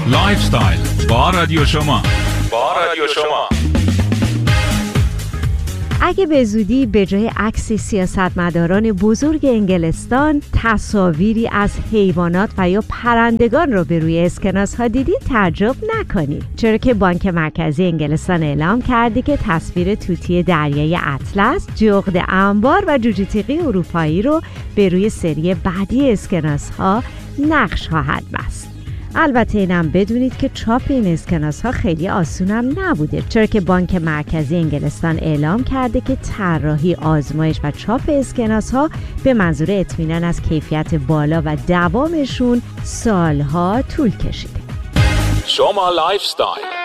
لایف استایل با رادیو شما. اگه به زودی به جای عکس سیاستمداران بزرگ انگلستان تصاویری از حیوانات و یا پرندگان رو به روی اسکناس ها دیدید تعجب نکنید، چرا که بانک مرکزی انگلستان اعلام کرده که تصویر توتی دریای اطلس، جغد انبار و جوجه تیغی اروپایی رو به روی سری بعدی اسکناس ها نقش خواهد بست. البته اینم بدونید که چاپ این اسکناس ها خیلی آسونم نبوده، چرا که بانک مرکزی انگلستان اعلام کرده که طراحی، آزمایش و چاپ اسکناس ها به منظور اطمینان از کیفیت بالا و دوامشون سالها طول کشیده. شما لایف استایل.